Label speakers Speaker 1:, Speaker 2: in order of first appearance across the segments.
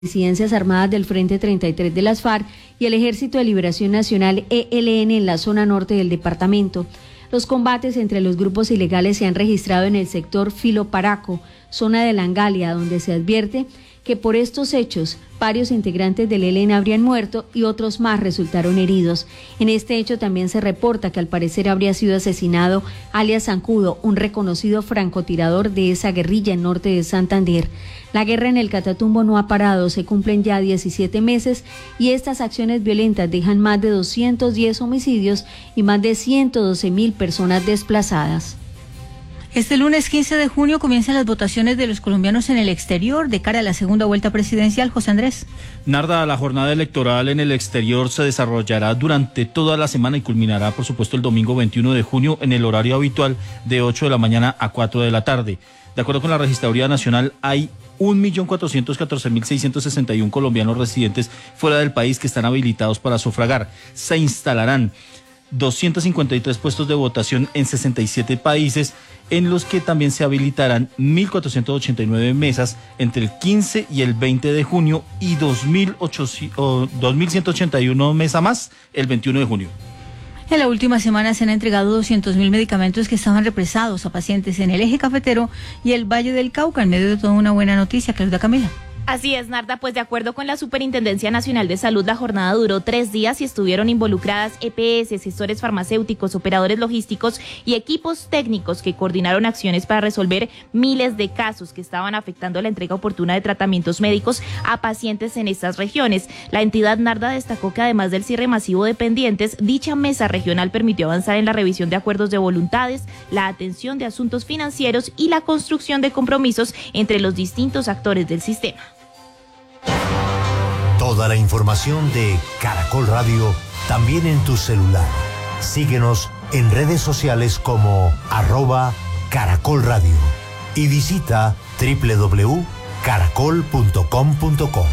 Speaker 1: disidencias armadas del Frente 33 de las FARC y el Ejército de Liberación Nacional ELN en la zona norte del departamento. Los combates entre los grupos ilegales se han registrado en el sector Filoparaco, zona de Langalia, donde se advierte que por estos hechos varios integrantes del ELN habrían muerto y otros más resultaron heridos. En este hecho también se reporta que al parecer habría sido asesinado alias Zancudo, un reconocido francotirador de esa guerrilla en norte de Santander. La guerra en el Catatumbo no ha parado, se cumplen ya 17 meses y estas acciones violentas dejan más de 210 homicidios y más de 112.000 personas desplazadas.
Speaker 2: Este lunes 15 de junio comienzan las votaciones de los colombianos en el exterior de cara a la segunda vuelta presidencial. José Andrés.
Speaker 3: Narda, la jornada electoral en el exterior se desarrollará durante toda la semana y culminará, por supuesto, el domingo 21 de junio en el horario habitual de 8 de la mañana a 4 de la tarde. De acuerdo con la Registraduría Nacional, hay 1.414.661 colombianos residentes fuera del país que están habilitados para sufragar. Se instalarán 253 puestos de votación en 67 países, en los que también se habilitarán 1.489 mesas entre el 15 y el 20 de junio y 2.181 mesas más el 21 de junio.
Speaker 2: En la última semana se han entregado 200.000 medicamentos que estaban represados a pacientes en el eje cafetero y el Valle del Cauca, en medio de toda una buena noticia. Claudia Camila.
Speaker 4: Así es, Narda, pues de acuerdo con la Superintendencia Nacional de Salud, la jornada duró 3 días y estuvieron involucradas EPS, asesores farmacéuticos, operadores logísticos y equipos técnicos que coordinaron acciones para resolver miles de casos que estaban afectando la entrega oportuna de tratamientos médicos a pacientes en estas regiones. La entidad, Narda, destacó que además del cierre masivo de pendientes, dicha mesa regional permitió avanzar en la revisión de acuerdos de voluntades, la atención de asuntos financieros y la construcción de compromisos entre los distintos actores del sistema.
Speaker 5: Toda la información de Caracol Radio también en tu celular. Síguenos en redes sociales como @Caracol Radio y visita www.caracol.com.co.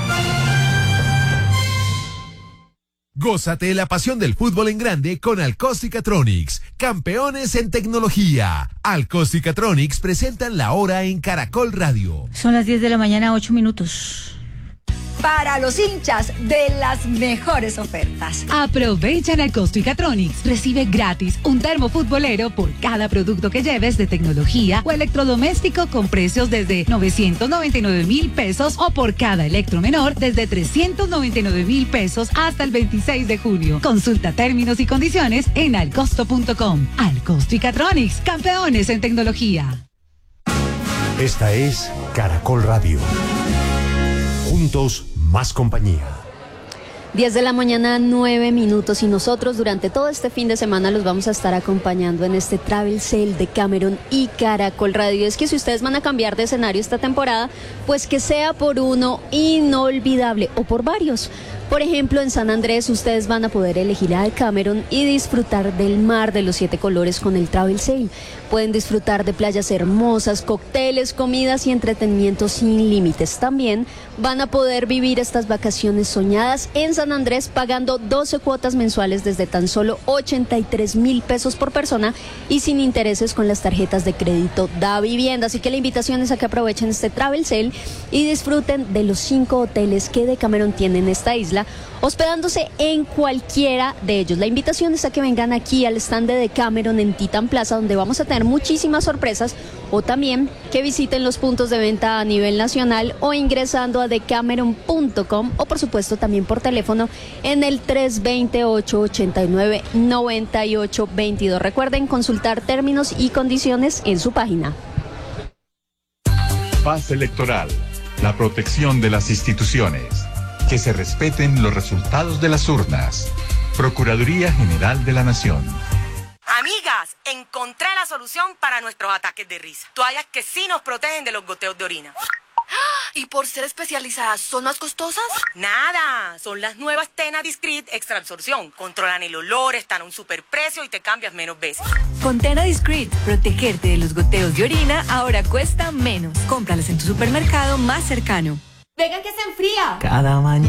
Speaker 6: Gózate la pasión del fútbol en grande con Alcóstica-Tronics, campeones en tecnología. Alcóstica-Tronics presentan la hora en Caracol Radio.
Speaker 2: Son las 10 de la mañana, 8 minutos.
Speaker 7: Para los hinchas de las mejores ofertas.
Speaker 8: Aprovecha en Alcóstica-Tronics. Recibe gratis un termo futbolero por cada producto que lleves de tecnología o electrodoméstico con precios desde 999.000 pesos o por cada electromenor desde 399.000 pesos hasta el 26 de junio. Consulta términos y condiciones en alcosto.com. Alcóstica-Tronics, campeones en tecnología.
Speaker 5: Esta es Caracol Radio. Juntos, más compañía.
Speaker 1: 10 de la mañana, 9 minutos y nosotros durante todo este fin de semana los vamos a estar acompañando en este Travel Sale de Cameron y Caracol Radio. Es que si ustedes van a cambiar de escenario esta temporada, pues que sea por uno inolvidable o por varios. Por ejemplo, en San Andrés ustedes van a poder elegir a Cameron y disfrutar del mar de los 7 colores con el Travel Sale. Pueden disfrutar de playas hermosas, cócteles, comidas y entretenimiento sin límites. También van a poder vivir estas vacaciones soñadas en San Andrés pagando 12 cuotas mensuales desde tan solo 83.000 pesos por persona y sin intereses con las tarjetas de crédito Da Vivienda. Así que la invitación es a que aprovechen este Travel Sale y disfruten de los 5 hoteles que Decameron tiene en esta isla, hospedándose en cualquiera de ellos. La invitación es a que vengan aquí al stand de Decameron en Titan Plaza, donde vamos a tener muchísimas sorpresas, o también que visiten los puntos de venta a nivel nacional o ingresando a decameron.com o por supuesto también por teléfono en el 320-889-9822. Recuerden consultar términos y condiciones en su página.
Speaker 9: Paz electoral, la protección de las instituciones. Que se respeten los resultados de las urnas. Procuraduría General de la Nación.
Speaker 10: Amigas, encontré la solución para nuestros ataques de risa. Toallas que sí nos protegen de los goteos de orina.
Speaker 11: ¿Y por ser especializadas, son más costosas?
Speaker 10: Nada, son las nuevas Tena Discreet Extra Absorción. Controlan el olor, están a un superprecio y te cambias menos veces.
Speaker 12: Con Tena Discreet, protegerte de los goteos de orina ahora cuesta menos. Cómpralas en tu supermercado más cercano.
Speaker 11: ¡Venga que se enfría!
Speaker 13: Cada mañana